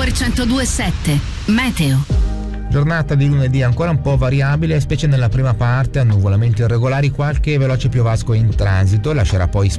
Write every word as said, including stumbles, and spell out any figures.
centodue e sette Meteo. Giornata di lunedì ancora un po' variabile, specie nella prima parte, annuvolamenti irregolari, qualche veloce piovasco in transito, lascerà poi